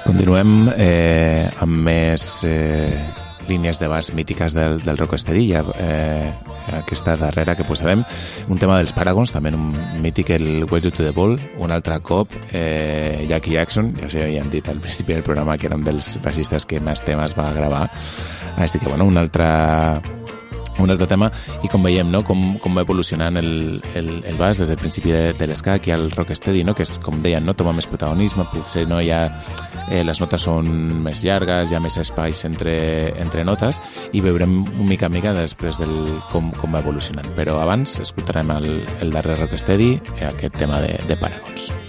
Continuem amb més línies de baix mítiques del rocksteady. Aquesta darrera que posarem, un tema dels Paragons, també un mític, el Way to the Ball. Un altre cop, Jackie Jackson, ja s'havien dit al principi del programa que era un dels baixistes que més temes va gravar, així que bueno, un altre tema, i com veiem, no? com va evolucionant el baix des del principi de l'esca aquí al rocksteady, no? Que és, com deien, no? Toma més protagonisme, potser no hi ha les notes són més llargues, hi ha més espais entre notes, i veurem mica en mica després com va evolucionant. Però abans escoltarem el darrer rocksteady, aquest tema de Paragons.